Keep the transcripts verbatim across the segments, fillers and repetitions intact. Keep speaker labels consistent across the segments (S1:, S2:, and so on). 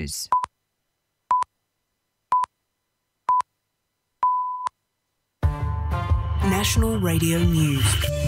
S1: News.
S2: National Radio News.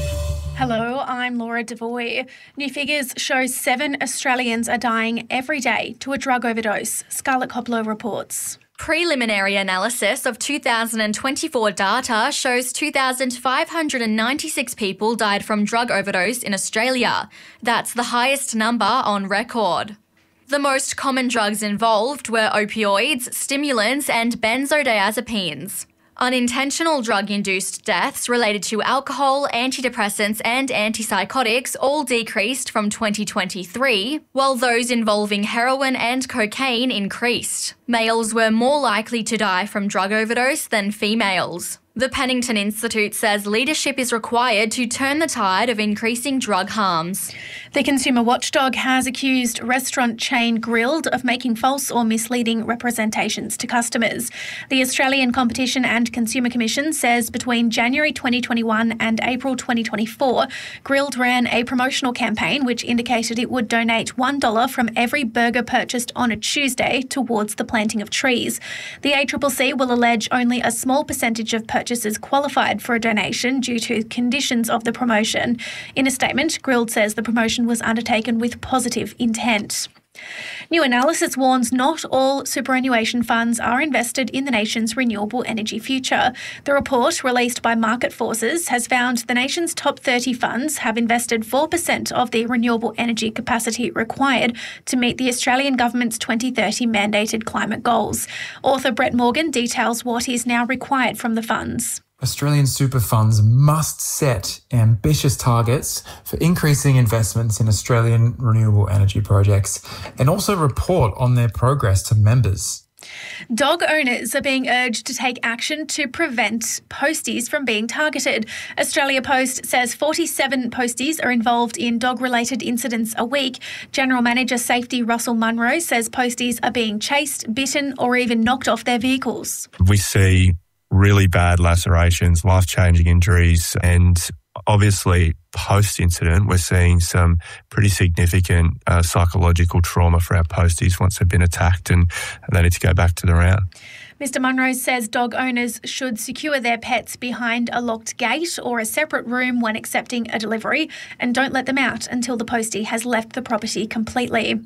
S3: Hello, I'm Laura Devoy. New figures show seven Australians are dying every day to a drug overdose. Scarlett Coppola reports.
S4: Preliminary analysis of two thousand twenty-four data shows two thousand five hundred ninety-six people died from drug overdose in Australia. That's the highest number on record. The most common drugs involved were opioids, stimulants and benzodiazepines. Unintentional drug-induced deaths related to alcohol, antidepressants and antipsychotics all decreased from twenty twenty-three, while those involving heroin and cocaine increased. Males were more likely to die from drug overdose than females. The Pennington Institute says leadership is required to turn the tide of increasing drug harms.
S3: The Consumer Watchdog has accused restaurant chain Grill'd of making false or misleading representations to customers. The Australian Competition and Consumer Commission says between January twenty twenty-one and April twenty twenty-four, Grill'd ran a promotional campaign which indicated it would donate one dollar from every burger purchased on a Tuesday towards the planting of trees. The A C C C will allege only a small percentage of purchasers qualified for a donation due to conditions of the promotion. In a statement, Grill'd says the promotion was undertaken with positive intent. New analysis warns not all superannuation funds are invested in the nation's renewable energy future. The report, released by Market Forces, has found the nation's top thirty funds have invested four percent of the renewable energy capacity required to meet the Australian government's twenty thirty mandated climate goals. Author Brett Morgan details what is now required from the funds.
S5: Australian super funds must set ambitious targets for increasing investments in Australian renewable energy projects and also report on their progress to members.
S3: Dog owners are being urged to take action to prevent posties from being targeted. Australia Post says forty-seven posties are involved in dog-related incidents a week. General Manager Safety Russell Munro says posties are being chased, bitten or even knocked off their vehicles.
S6: We see really bad lacerations, life-changing injuries, and obviously post-incident we're seeing some pretty significant uh, psychological trauma for our posties once they've been attacked and, and they need to go back to the round.
S3: Mister Munro says dog owners should secure their pets behind a locked gate or a separate room when accepting a delivery and don't let them out until the postie has left the property completely.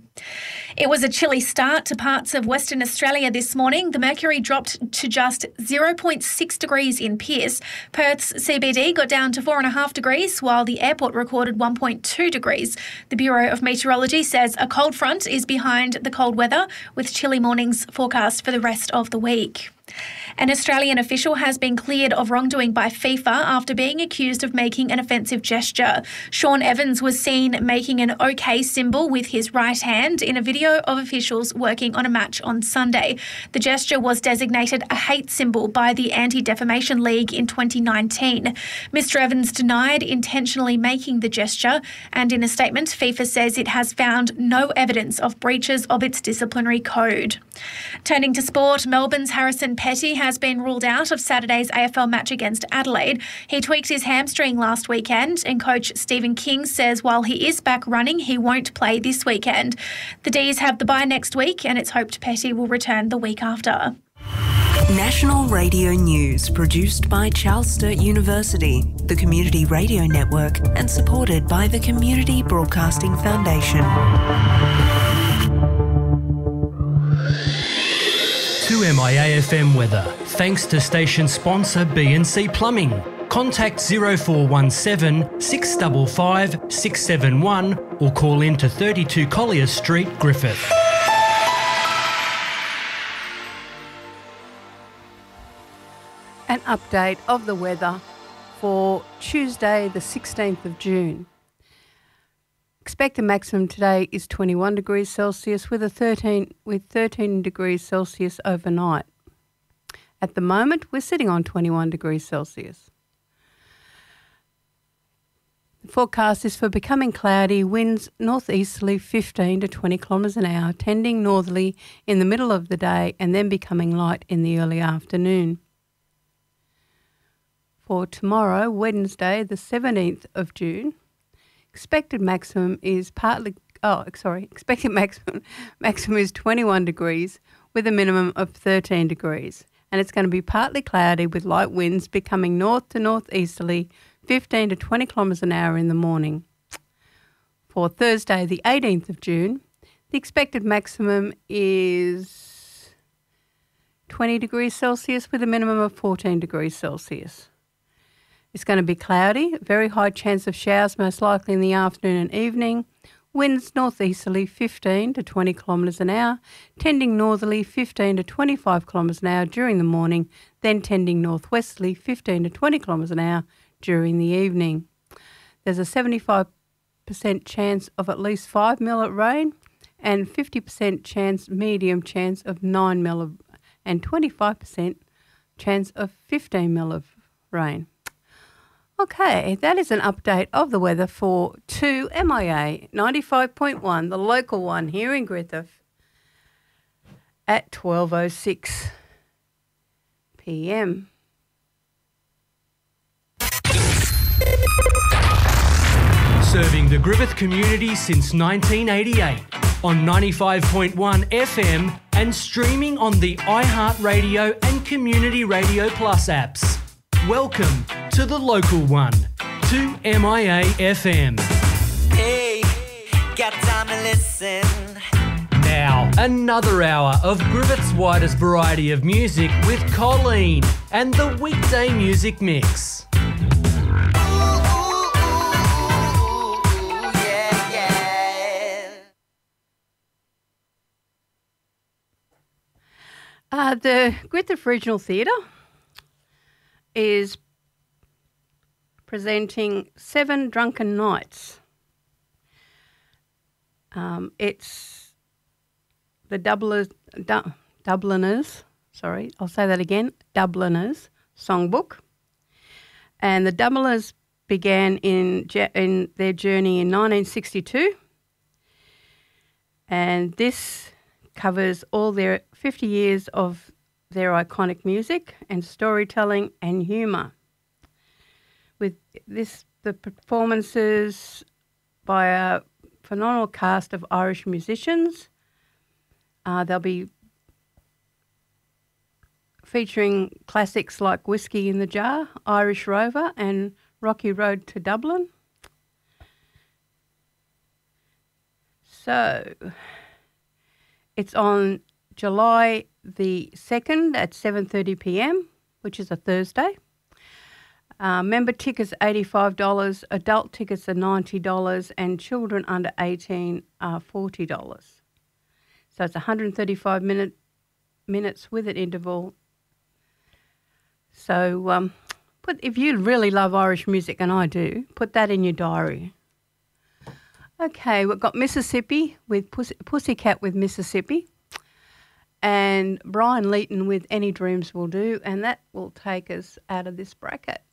S3: It was a chilly start to parts of Western Australia this morning. The mercury dropped to just zero point six degrees in Pearce. Perth's C B D got down to four point five degrees, while the airport recorded one point two degrees. The Bureau of Meteorology says a cold front is behind the cold weather, with chilly mornings forecast for the rest of the week. An Australian official has been cleared of wrongdoing by FIFA after being accused of making an offensive gesture. Sean Evans was seen making an OK symbol with his right hand in a video of officials working on a match on Sunday. The gesture was designated a hate symbol by the Anti-Defamation League in twenty nineteen. Mister Evans denied intentionally making the gesture, and in a statement, FIFA says it has found no evidence of breaches of its disciplinary code. Turning to sport, Melbourne's Harrison Petty has been ruled out of Saturday's A F L match against Adelaide. He tweaked his hamstring last weekend, and coach Stephen King says while he is back running, he won't play this weekend. The D's have the bye next week, and it's hoped Petty will return the week after.
S2: National Radio News, produced by Charles Sturt University, the Community Radio Network, and supported by the Community Broadcasting Foundation.
S7: To M I A F M weather, thanks to station sponsor B and C Plumbing. Contact zero four one seven, six five five, six seven one or call in to thirty-two Collier Street, Griffith.
S8: An update of the weather for Tuesday the sixteenth of June. Expected maximum today is twenty-one degrees Celsius with a thirteen with thirteen degrees Celsius overnight. At the moment, we're sitting on twenty-one degrees Celsius. The forecast is for becoming cloudy, winds northeasterly fifteen to twenty kilometres an hour, tending northerly in the middle of the day and then becoming light in the early afternoon. For tomorrow, Wednesday, the seventeenth of June, expected maximum is partly oh, sorry, expected maximum, maximum is twenty-one degrees with a minimum of thirteen degrees. And it's going to be partly cloudy with light winds becoming north to northeasterly, fifteen to twenty kilometres an hour in the morning. For Thursday, the eighteenth of June, the expected maximum is twenty degrees Celsius with a minimum of fourteen degrees Celsius. It's going to be cloudy, very high chance of showers most likely in the afternoon and evening. Winds northeasterly fifteen to twenty kilometres an hour, tending northerly fifteen to twenty-five kilometres an hour during the morning, then tending northwesterly fifteen to twenty kilometres an hour during the evening. There's a seventy-five percent chance of at least five mil of rain and fifty percent chance, medium chance of nine mil of, and twenty-five percent chance of fifteen mil of rain. Okay, that is an update of the weather for two M I A ninety-five point one, the local one here in Griffith, at twelve oh six p m.
S7: Serving the Griffith community since nineteen eighty-eight on ninety-five point one F M and streaming on the iHeartRadio and Community Radio Plus apps. Welcome to the local one, two M I A F M.
S1: Hey, got time to listen.
S7: Now, another hour of Griffith's widest variety of music with Colleen and the weekday music mix.
S8: Uh, the Griffith Regional Theatre is presenting Seven Drunken Nights. Um, it's the Dubliners, du- Dubliners, sorry, I'll say that again, Dubliners Songbook. And the Dubliners began in, in their journey in nineteen sixty-two. And this covers all their fifty years of their iconic music and storytelling and humour. With this, the performances by a phenomenal cast of Irish musicians. Uh, they'll be featuring classics like Whiskey in the Jar, Irish Rover and Rocky Road to Dublin. So it's on July the second at seven thirty p m, which is a Thursday. Uh, member tickets eighty-five dollars, adult tickets are ninety dollars and children under eighteen are forty dollars. So it's one hundred thirty-five minute, minutes with an interval. So um, put if you really love Irish music, and I do, put that in your diary. Okay, we've got Mississippi with Pussy, Pussycat with Mississippi. And Brian Leeton with Any Dreams Will Do, and that will take us out of this bracket.